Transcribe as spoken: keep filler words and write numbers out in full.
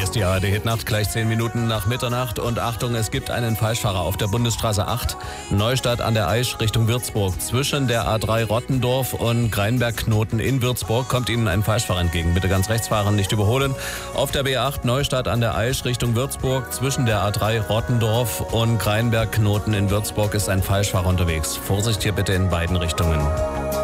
ist die A R D-Hitnacht, gleich zehn Minuten nach Mitternacht. Und Achtung, es gibt einen Falschfahrer auf der Bundesstraße acht, Neustadt an der Aisch Richtung Würzburg. Zwischen der A drei Rottendorf und Greinberg-Knoten in Würzburg kommt Ihnen ein Falschfahrer entgegen. Bitte ganz rechts fahren, nicht überholen. Auf der B acht Neustadt an der Aisch Richtung Würzburg. Zwischen der A drei Rottendorf und Greinberg-Knoten in Würzburg ist ein Falschfahrer unterwegs. Vorsicht hier bitte in beiden Richtungen.